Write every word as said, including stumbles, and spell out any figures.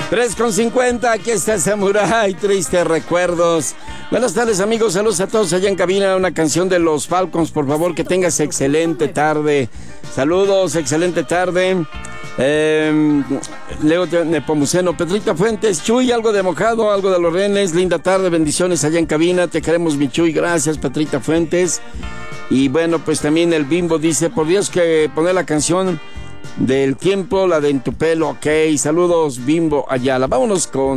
tres con cincuenta, aquí está Samurai, tristes recuerdos. Buenas tardes, amigos, saludos a todos allá en cabina. Una canción de los Falcons, por favor, que tengas excelente tarde. Saludos, excelente tarde. Eh, Leo Nepomuceno, Petrita Fuentes, Chuy, algo de mojado, algo de los renes. Linda tarde, bendiciones allá en cabina. Te queremos, mi Chuy, gracias, Petrita Fuentes. Y bueno, pues también el Bimbo dice, por Dios que poner la canción del tiempo, la de En tu pelo, ok. Saludos, Bimbo Ayala. Vámonos con